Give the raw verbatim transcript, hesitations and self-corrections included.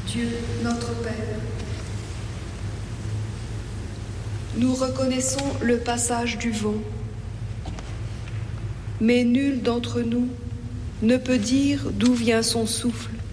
Dieu notre Père. Nous reconnaissons le passage du vent, mais nul d'entre nous ne peut dire d'où vient son souffle.